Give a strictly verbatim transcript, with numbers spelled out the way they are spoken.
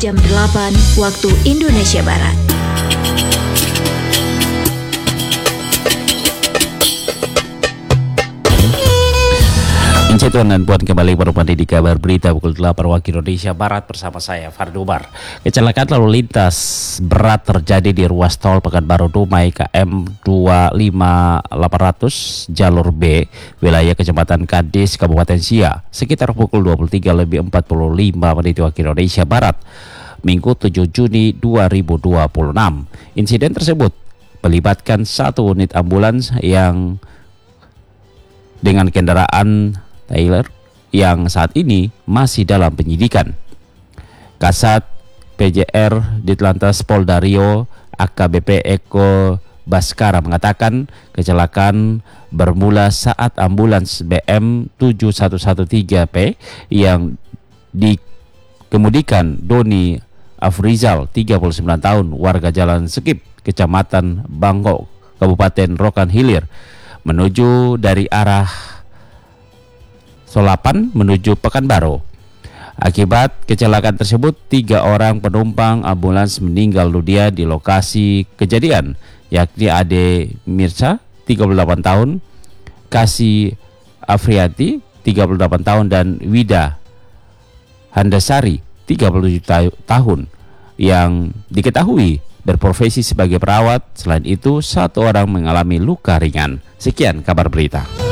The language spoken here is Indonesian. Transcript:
jam delapan waktu Indonesia Barat. Tuan dan Puan, kembali bersama di Kabar Berita pukul delapan waktu Indonesia Barat bersama saya Fardi Umar. Kecelakaan lalu lintas berat terjadi di ruas tol Pekanbaru Dumai K M dua lima delapan ratus jalur B wilayah Kecamatan Kades Kabupaten Siak sekitar pukul dua puluh tiga lebih empat puluh lima menit waktu Indonesia Barat Minggu tujuh Juni dua ribu dua puluh enam. Insiden tersebut melibatkan satu unit ambulans yang dengan kendaraan Tyler yang saat ini masih dalam penyidikan. Kasat P J R Ditlantas Polda Riau A K B P Eko Baskara mengatakan kecelakaan bermula saat ambulans B M tujuh satu satu tiga P yang dikemudikan Doni Afrizal tiga puluh sembilan tahun warga Jalan Sekip Kecamatan Bangkok Kabupaten Rokan Hilir menuju dari arah Solapan menuju Pekanbaru. Akibat kecelakaan tersebut, tiga orang penumpang ambulans meninggal dunia di lokasi kejadian, yakni Ade Mirsa, tiga puluh delapan tahun, Kasih Afriati, tiga puluh delapan tahun, dan Wida Handasari, tiga puluh tujuh tahun, yang diketahui berprofesi sebagai perawat. Selain itu, satu orang mengalami luka ringan. Sekian kabar berita.